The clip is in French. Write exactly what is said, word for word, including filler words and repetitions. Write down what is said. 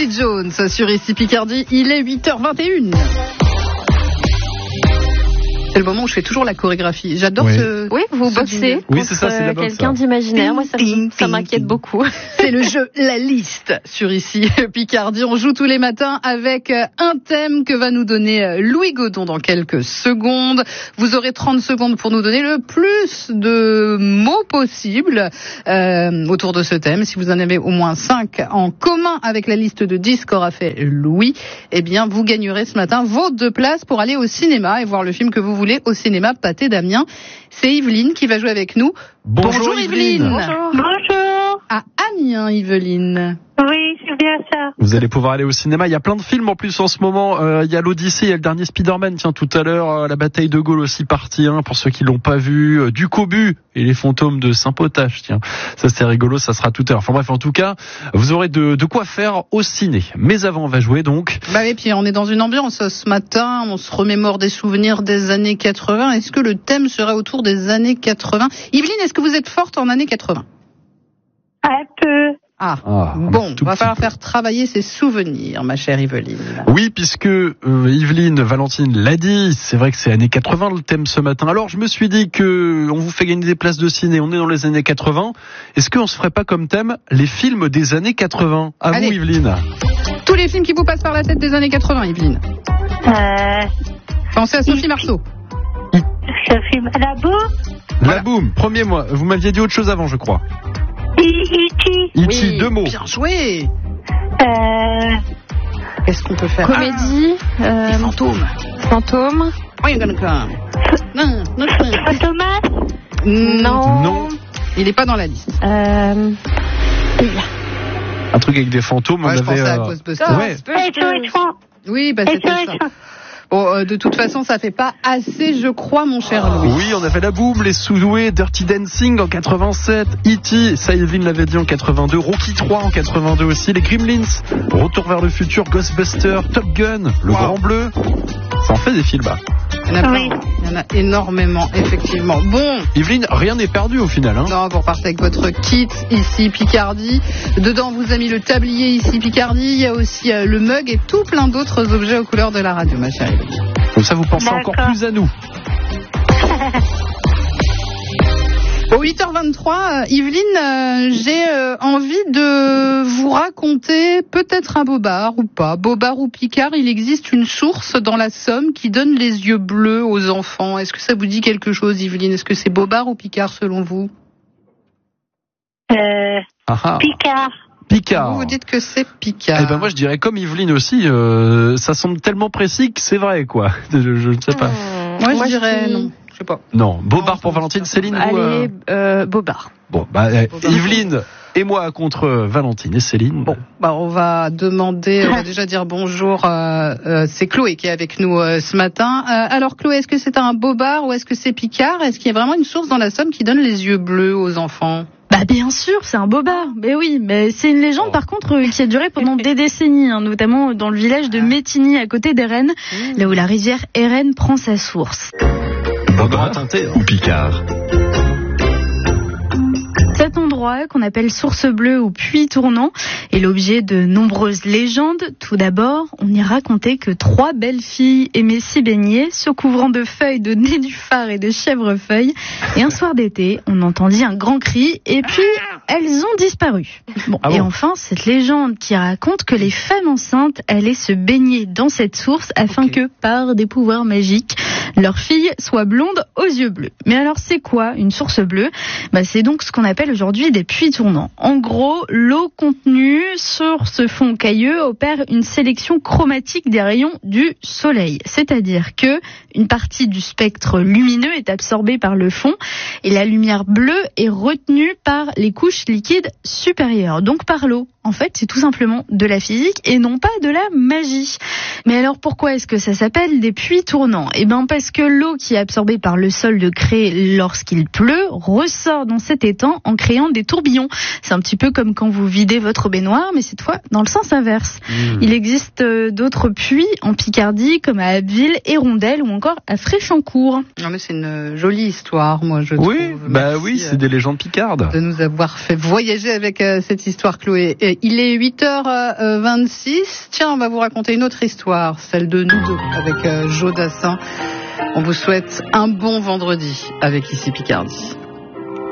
Quincy Jones sur Ici Picardie, il est huit heures vingt et une. C'est le moment où je fais toujours la chorégraphie. J'adore oui. ce... Oui, vous boxez oui, c'est ça, c'est la boxe, quelqu'un ça. d'imaginaire. Moi, ça, Ding, ça ding, m'inquiète ding. beaucoup. C'est le jeu La Liste sur Ici Picardie. On joue tous les matins avec un thème que va nous donner Louis Godon dans quelques secondes. Vous aurez trente secondes pour nous donner le plus de mots possible euh, autour de ce thème. Si vous en avez au moins cinq en commun avec la liste de dix qu'aura fait Louis, eh bien, vous gagnerez ce matin vos deux places pour aller au cinéma et voir le film que vous voulez au cinéma Pâté d'Amiens. C'est Yveline qui va jouer avec nous. Bonjour, Bonjour Yveline. Yveline. Bonjour. Bonjour. À Amiens, Yveline. Oui, c'est bien ça. Vous allez pouvoir aller au cinéma. Il y a plein de films en plus en ce moment. Euh, il y a l'Odyssée, il y a le dernier Spider-Man. Tiens, tout à l'heure, euh, la bataille de Gaulle aussi partie un pour ceux qui l'ont pas vu. Euh, du Cobu et les fantômes de Saint-Potage. Tiens, ça c'est rigolo, ça sera tout à l'heure. Enfin bref, en tout cas, vous aurez de, de quoi faire au ciné. Mais avant, on va jouer donc. Bah et puis on est dans une ambiance ce matin. On se remémore des souvenirs des années quatre-vingts. Est-ce que le thème serait autour des années quatre-vingts? Yveline, est-ce que vous êtes forte en années quatre-vingts? Un peu. Ah, Ah, bon, tout va petit falloir peu. faire travailler ses souvenirs, ma chère Yveline. Oui, puisque euh, Yveline, Valentine l'a dit, c'est vrai que c'est années quatre-vingts le thème ce matin. Alors je me suis dit que on vous fait gagner des places de ciné, on est dans les années quatre-vingts. Est-ce qu'on se ferait pas comme thème les films des années quatre-vingts? À vous, Allez. Yveline. Tous les films qui vous passent par la tête des années quatre-vingts, Yveline. Euh, Pensez à Sophie Marceau. ce film. La boue. La boum, premier mois. Vous m'aviez dit autre chose avant, je crois. I T. E T, deux mots. Bien joué. Euh, Qu'est-ce qu'on peut faire? Comédie, Ah, euh, les fantômes. fantôme. Where you gonna come? Non, non, non. Thomas. Non. Non. Il est pas dans la liste. Euh, Un truc avec des fantômes, Ouais, on je avait... pensais à euh, Ghostbusters. Ouais. S O S France. Oui, bah S c'était O ça. S France. Bon, euh, de toute façon, ça fait pas assez, je crois, mon cher Louis. Oui, on avait la boum, les sous-doués, Dirty Dancing en quatre-vingt-sept, E T, ça Yveline l'avait dit en quatre-vingt-deux, Rocky trois en quatre-vingt-deux aussi, les Gremlins, Retour vers le futur, Ghostbusters, Top Gun, Le Wow. Grand Bleu. Ça en fait des films. Hein. Il y en a plein. Oui. Il y en a énormément, effectivement. Bon, Yveline, rien n'est perdu au final. Hein. non, vous repartez avec votre kit ici Picardie. Dedans, vous avez mis le tablier ici Picardie. Il y a aussi euh, le mug et tout plein d'autres objets aux couleurs de la radio, ma chérie. Comme ça, vous pensez D'accord. encore plus à nous. Au huit heures vingt-trois, euh, Yveline, euh, j'ai euh, envie de vous raconter peut-être un bobard ou pas. Bobard ou Picard, il existe une source dans la Somme qui donne les yeux bleus aux enfants. Est-ce que ça vous dit quelque chose, Yveline? Est-ce que c'est Bobard ou Picard selon vous? Euh, Ah, ah. Picard. Picard. Vous, vous dites que c'est Picard. Eh ben moi je dirais comme Yveline aussi, euh, ça semble tellement précis que c'est vrai quoi. Je, je ne sais pas. Moi, Moi, je dirais je dis- non. Je sais pas. Non, Bobard Non, pour je Valentine, pense Céline. Vous, euh, Allez, euh, Bobard. Bon, bah euh, Bobard. Yveline et moi contre Valentine et Céline. Bon, bah on va demander, on va déjà dire bonjour. Euh, euh, c'est Chloé qui est avec nous euh, ce matin. Euh, alors Chloé, est-ce que c'est un Bobard ou est-ce que c'est Picard? Est-ce qu'il y a vraiment une source dans la Somme qui donne les yeux bleus aux enfants? Bah bien sûr, c'est un bobard. Mais oui, mais c'est une légende par contre euh, qui a duré pendant des décennies, hein, notamment dans le village de Métigny à côté d'Erennes, là où la rivière Erennes prend sa source. Bobard teinté ou Picard. Cet endroit, qu'on appelle Source Bleue ou Puits Tournant, est l'objet de nombreuses légendes. Tout d'abord, on y racontait que trois belles filles aimaient s'y baigner, se couvrant de feuilles de nénuphar et de chèvrefeuilles. Et un soir d'été, on entendit un grand cri, et puis elles ont disparu. Bon, Ah et bon enfin, cette légende qui raconte que les femmes enceintes allaient se baigner dans cette source afin Ok. que, par des pouvoirs magiques, leur fille soit blonde aux yeux bleus. Mais alors, c'est quoi une source bleue? Bah, c'est donc ce qu'on appelle aujourd'hui des puits tournants. En gros, l'eau contenue sur ce fond cailleux opère une sélection chromatique des rayons du soleil. C'est-à-dire que une partie du spectre lumineux est absorbée par le fond et la lumière bleue est retenue par les couches liquides supérieures, donc par l'eau. En fait, c'est tout simplement de la physique et non pas de la magie. Mais alors pourquoi est-ce que ça s'appelle des puits tournants? Eh bien parce que l'eau qui est absorbée par le sol de craie lorsqu'il pleut ressort dans cet étang en créant des tourbillons. C'est un petit peu comme quand vous videz votre baignoire, mais cette fois dans le sens inverse. Mmh. Il existe euh, d'autres puits en Picardie, comme à Abbeville, Hérondelle ou encore à Fréchancourt. Non mais c'est une jolie histoire, moi je oui, trouve. Bah Merci, oui, c'est des légendes picardes. De nous avoir fait voyager avec euh, cette histoire, Chloé. Et il est huit heures vingt-six. Tiens, on va vous raconter une autre histoire, celle de nous deux, avec euh, Jo Dassin. On vous souhaite un bon vendredi avec Ici Picardie.